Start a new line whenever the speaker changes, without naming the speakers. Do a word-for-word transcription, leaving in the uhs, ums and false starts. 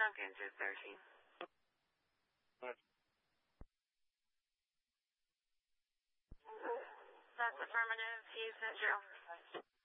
Duncan to thirteen. That's affirmative. He's at zero.